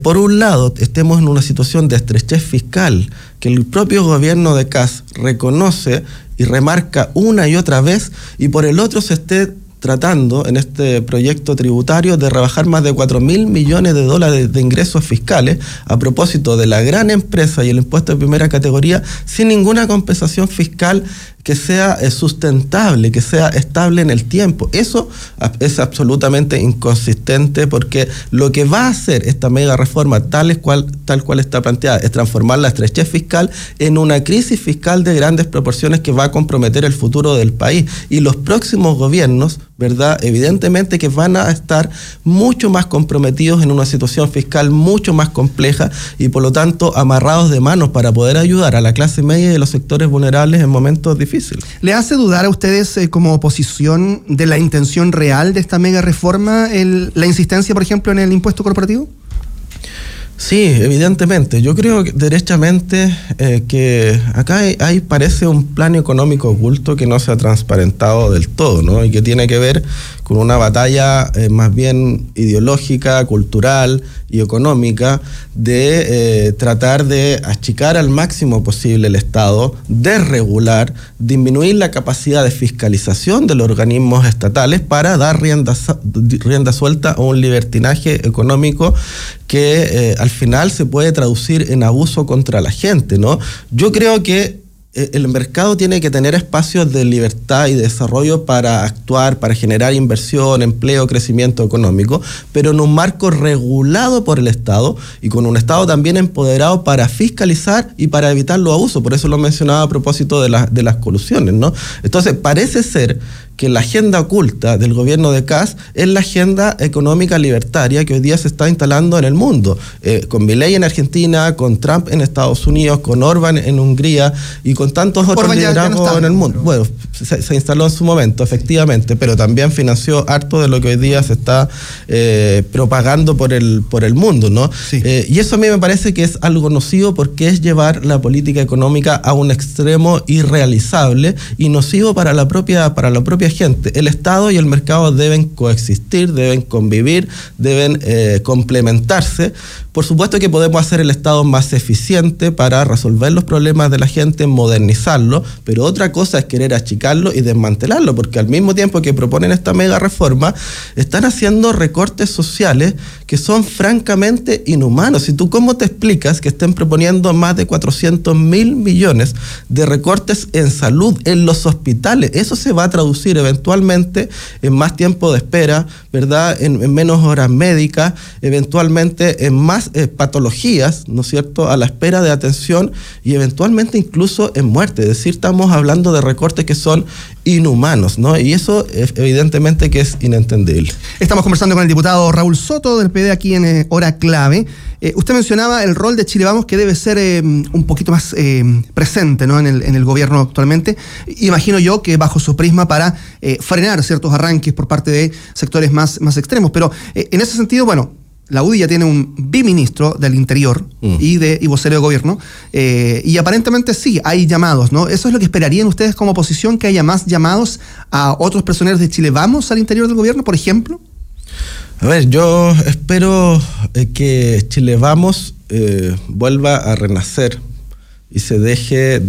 por un lado, estemos en una situación de estrechez fiscal que el propio gobierno de Kast reconoce y remarca una y otra vez, y por el otro se esté tratando en este proyecto tributario de rebajar más de 4.000 millones de dólares de ingresos fiscales a propósito de la gran empresa y el impuesto de primera categoría, sin ninguna compensación fiscal que sea sustentable, que sea estable en el tiempo. Eso es absolutamente inconsistente, porque lo que va a hacer esta mega reforma tal cual está planteada es transformar la estrechez fiscal en una crisis fiscal de grandes proporciones que va a comprometer el futuro del país. Y los próximos gobiernos, ¿verdad?, evidentemente que van a estar mucho más comprometidos en una situación fiscal mucho más compleja y por lo tanto amarrados de manos para poder ayudar a la clase media y a los sectores vulnerables en momentos difíciles. ¿Le hace dudar a ustedes como oposición de la intención real de esta mega reforma la insistencia, por ejemplo, en el impuesto corporativo? Sí, evidentemente. Yo creo que derechamente que acá hay parece un plan económico oculto que no se ha transparentado del todo, ¿no? Y que tiene que ver con una batalla más bien ideológica, cultural y económica de tratar de achicar al máximo posible el Estado, desregular, disminuir la capacidad de fiscalización de los organismos estatales para dar rienda suelta a un libertinaje económico que al final se puede traducir en abuso contra la gente, ¿no? Yo creo que el mercado tiene que tener espacios de libertad y de desarrollo para actuar, para generar inversión, empleo, crecimiento económico, pero en un marco regulado por el Estado y con un Estado también empoderado para fiscalizar y para evitar los abusos. Por eso lo mencionaba a propósito de las colusiones, ¿no? Entonces, parece ser que la agenda oculta del gobierno de Kast es la agenda económica libertaria que hoy día se está instalando en el mundo, con Milei en Argentina, con Trump en Estados Unidos, con Orbán en Hungría y con tantos otros liderazgos en el mundo. Bueno, se instaló en su momento, efectivamente, pero también financió harto de lo que hoy día se está propagando por el mundo, ¿no? Sí. Y eso a mí me parece que es algo nocivo, porque es llevar la política económica a un extremo irrealizable y nocivo para la propia gente. El Estado y el mercado deben coexistir, deben convivir, deben complementarse. Por supuesto que podemos hacer el Estado más eficiente para resolver los problemas de la gente, modernizarlo, pero otra cosa es querer achicarlo y desmantelarlo, porque al mismo tiempo que proponen esta mega reforma, están haciendo recortes sociales que son francamente inhumanos. ¿Y tú cómo te explicas que estén proponiendo más de 400.000 millones de recortes en salud, en los hospitales? Eso se va a traducir eventualmente en más tiempo de espera, ¿verdad?, en menos horas médicas, eventualmente en más patologías, ¿no es cierto?, a la espera de atención y eventualmente incluso en muerte. Es decir, estamos hablando de recortes que son inhumanos, ¿no? Y eso evidentemente que es inentendible. Estamos conversando con el diputado Raúl Soto del PD aquí en Hora Clave. Usted mencionaba el rol de Chile Vamos, que debe ser un poquito más presente, ¿no?, en el gobierno actualmente. Imagino yo que bajo su prisma para frenar ciertos arranques por parte de sectores más extremos. Pero en ese sentido, bueno, la UDI ya tiene un biministro del Interior y vocero de gobierno, y aparentemente sí, hay llamados, ¿no? ¿Eso es lo que esperarían ustedes como oposición, que haya más llamados a otros personeros de Chile Vamos al interior del gobierno, por ejemplo? A ver, yo espero que Chile Vamos vuelva a renacer y se deje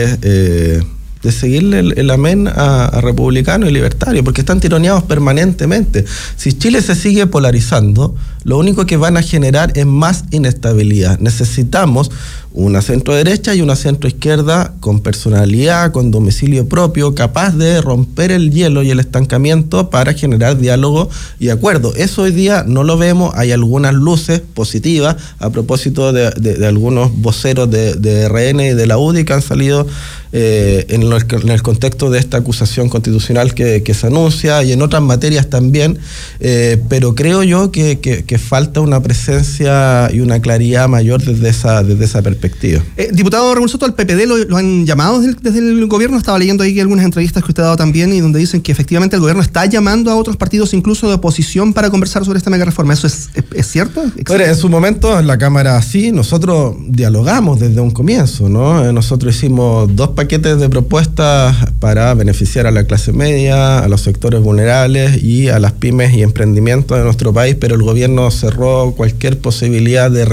de seguirle el amén a republicano y libertario, porque están tironeados permanentemente. Si Chile se sigue polarizando, lo único que van a generar es más inestabilidad. Necesitamos una centro-derecha y una centro-izquierda con personalidad, con domicilio propio, capaz de romper el hielo y el estancamiento para generar diálogo y acuerdo. Eso hoy día no lo vemos. Hay algunas luces positivas a propósito de algunos voceros de RN y de la UDI que han salido en el contexto de esta acusación constitucional que se anuncia, y en otras materias también, pero creo yo que falta una presencia y una claridad mayor desde esa perspectiva. Diputado Raúl Soto, al PPD lo han llamado desde el gobierno. Estaba leyendo ahí algunas entrevistas que usted ha dado también, y donde dicen que efectivamente el gobierno está llamando a otros partidos, incluso de oposición, para conversar sobre esta mega reforma. ¿Eso es cierto? Bueno, en su momento en la Cámara sí, nosotros dialogamos desde un comienzo, ¿no? Nosotros hicimos 2 paquetes de propuestas propuestas para beneficiar a la clase media, a los sectores vulnerables y a las pymes y emprendimientos de nuestro país, pero el gobierno cerró cualquier posibilidad de